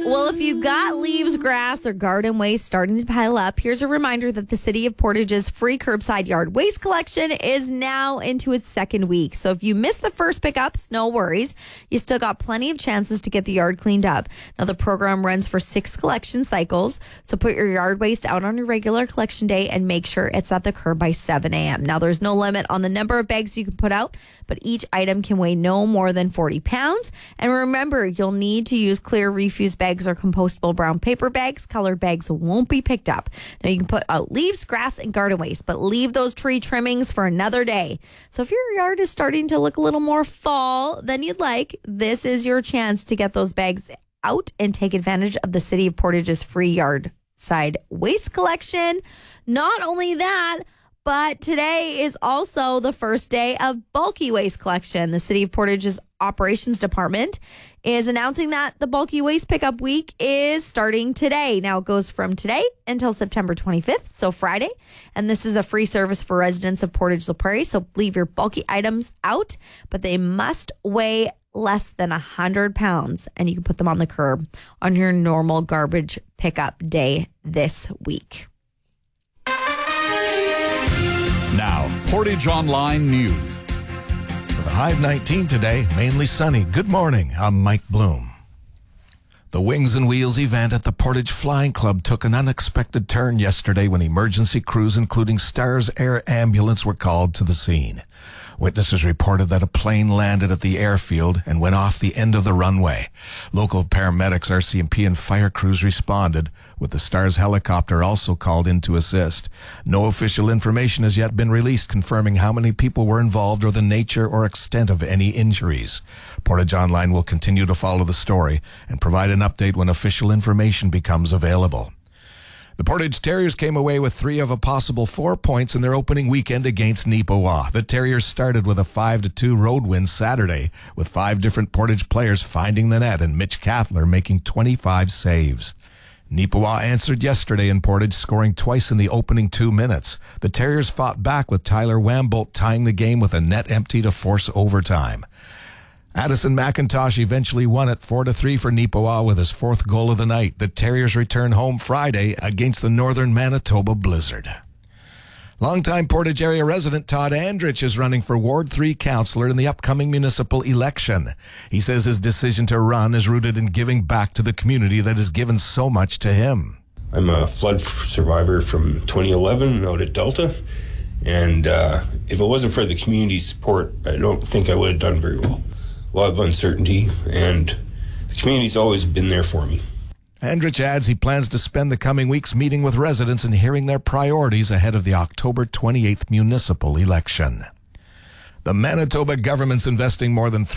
Well, if you got leaves, grass, or garden waste starting to pile up, here's a reminder that the City of Portage's free curbside yard waste collection is now into its second week. So if you missed the first pickups, no worries. You still got plenty of chances to get the yard cleaned up. Now, the program runs for 6 collection cycles. So put your yard waste out on your regular collection day and make sure it's at the curb by 7 a.m. Now, there's no limit on the number of bags you can put out, but each item can weigh no more than 40 pounds. And remember, you'll need to use clear refuse bags or compostable brown paper bags. Colored bags won't be picked up. Now, you can put out leaves, grass, and garden waste, but leave those tree trimmings for another day. So if your yard is starting to look a little more fall than you'd like, this is your chance to get those bags out and take advantage of the City of Portage's free yard side waste collection. Not only that, but today is also the first day of bulky waste collection. The City of Portage's operations department is announcing that the bulky waste pickup week is starting today. Now, it goes from today until September 25th, so Friday. And this is a free service for residents of Portage La Prairie. So leave your bulky items out, but they must weigh less than 100 pounds, and you can put them on the curb on your normal garbage pickup day this week. Now, Portage Online News. With a high of 19 today, mainly sunny. Good morning. I'm Mike Bloom. The Wings and Wheels event at the Portage Flying Club took an unexpected turn yesterday when emergency crews, including Stars Air Ambulance, were called to the scene. Witnesses reported that a plane landed at the airfield and went off the end of the runway. Local paramedics, RCMP, and fire crews responded, with the Stars helicopter also called in to assist. No official information has yet been released confirming how many people were involved or the nature or extent of any injuries. Portage Online will continue to follow the story and provide an update when official information becomes available. The Portage Terriers came away with 3 of a possible 4 points in their opening weekend against Neepawa. The Terriers started with a 5-2 road win Saturday, with 5 different Portage players finding the net and Mitch Kathler making 25 saves. Neepawa answered yesterday in Portage, scoring twice in the opening 2 minutes. The Terriers fought back with Tyler Wambolt tying the game with a net empty to force overtime. Addison McIntosh eventually won it 4-3 for Neepawa with his 4th goal of the night. The Terriers return home Friday against the Northern Manitoba Blizzard. Longtime Portage area resident Todd Andrich is running for Ward 3 councillor in the upcoming municipal election. He says his decision to run is rooted in giving back to the community that has given so much to him. I'm a flood survivor from 2011 out at Delta, and if it wasn't for the community support, I don't think I would have done very well. A lot of uncertainty, and the community's always been there for me. Andrich adds he plans to spend the coming weeks meeting with residents and hearing their priorities ahead of the October 28th municipal election. The Manitoba government's investing more than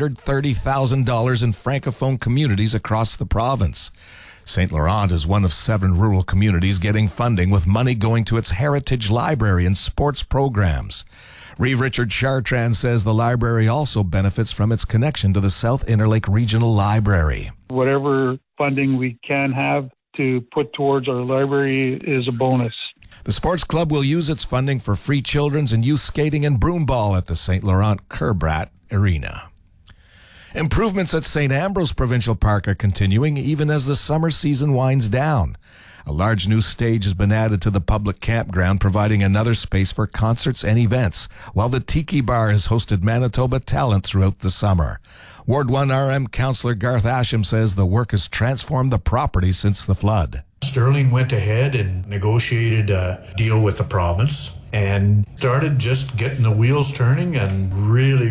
$330,000 in Francophone communities across the province. St. Laurent is one of 7 rural communities getting funding, with money going to its heritage library and sports programs. Reeve Richard Chartrand says the library also benefits from its connection to the South Interlake Regional Library. Whatever funding we can have to put towards our library is a bonus. The sports club will use its funding for free children's and youth skating and broomball at the St. Laurent Kerbrat Arena. Improvements at St. Ambrose Provincial Park are continuing even as the summer season winds down. A large new stage has been added to the public campground, providing another space for concerts and events, while the Tiki Bar has hosted Manitoba talent throughout the summer. Ward 1 RM Councillor Garth Asham says the work has transformed the property since the flood. Sterling went ahead and negotiated a deal with the province and started just getting the wheels turning and really